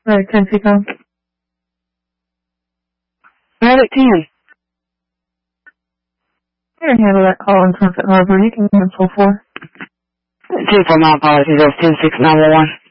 Right, 10 Seacom. Medic 10. You're going to handle that call in Sunset Harbor. You can cancel 4. 2 for my apologies. That was 10-6-911.